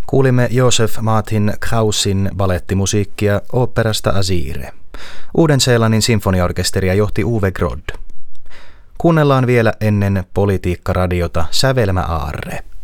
Kuulimme Josef Martin Krausin balettimusiikkia oopperasta Asire. Uuden-Seelannin sinfoniaorkesteria johti Uwe Grodd. Kuunnellaan vielä ennen politiikkaradiota Sävelmä Aarre.